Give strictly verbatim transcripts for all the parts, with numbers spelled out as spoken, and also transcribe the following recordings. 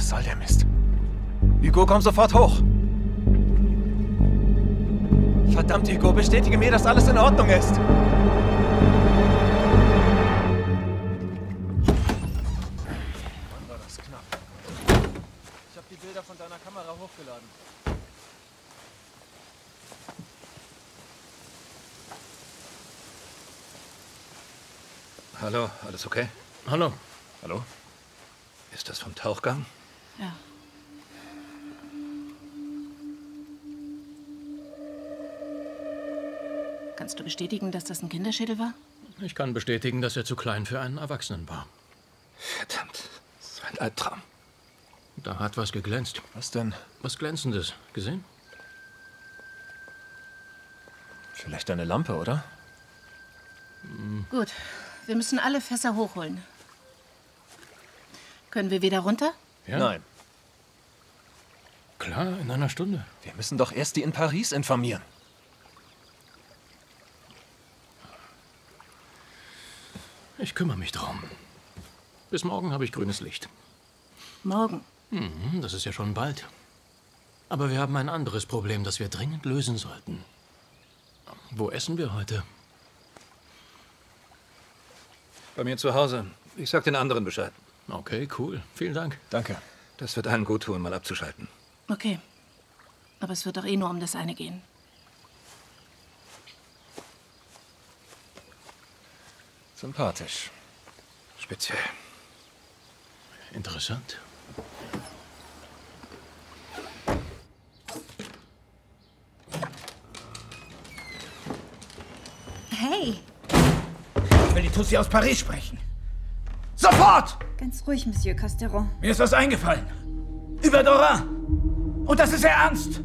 Was soll der Mist? Hugo, komm sofort hoch! Verdammt, Hugo, bestätige mir, dass alles in Ordnung ist! Mann, war das knapp. Ich habe die Bilder von deiner Kamera hochgeladen. Hallo, alles okay? Hallo. Hallo? Ist das vom Tauchgang? Ja. Kannst du bestätigen, dass das ein Kinderschädel war? Ich kann bestätigen, dass er zu klein für einen Erwachsenen war. Verdammt, das ist ein Albtraum. Da hat was geglänzt. Was denn? Was Glänzendes. Gesehen? Vielleicht eine Lampe, oder? Gut, wir müssen alle Fässer hochholen. Können wir wieder runter? Ja? Nein. Klar, in einer Stunde. Wir müssen doch erst die in Paris informieren. Ich kümmere mich drum. Bis morgen habe ich grünes Licht. Morgen. Mhm, das ist ja schon bald. Aber wir haben ein anderes Problem, das wir dringend lösen sollten. Wo essen wir heute? Bei mir zu Hause. Ich sag den anderen Bescheid. Okay, cool. Vielen Dank. Danke. Das wird allen gut tun, mal abzuschalten. Okay. Aber es wird doch eh nur um das eine gehen. Sympathisch. Speziell. Interessant. Hey, Ich will die Tussi aus Paris sprechen. Sofort! ganz ruhig, Monsieur Casteron. Mir ist was eingefallen. Über Dora. Und das ist sehr ernst.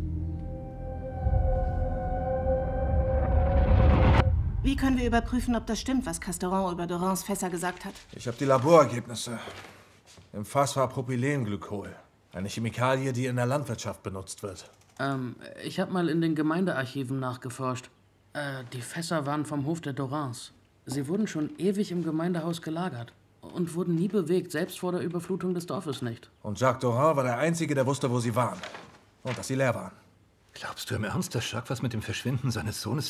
Wie können wir überprüfen, ob das stimmt, was Casteron über Dorans Fässer gesagt hat? Ich habe die Laborergebnisse. Im Fass war Propylenglykol. Eine Chemikalie, die in der Landwirtschaft benutzt wird. Ähm, ich habe mal in den Gemeindearchiven nachgeforscht. Äh, die Fässer waren vom Hof der Dorans. Sie wurden schon ewig im Gemeindehaus gelagert und wurden nie bewegt, selbst vor der Überflutung des Dorfes nicht. Und Jacques Dorin war der Einzige, der wusste, wo sie waren. Und dass sie leer waren. Glaubst du im Ernst, dass Jacques was mit dem Verschwinden seines Sohnes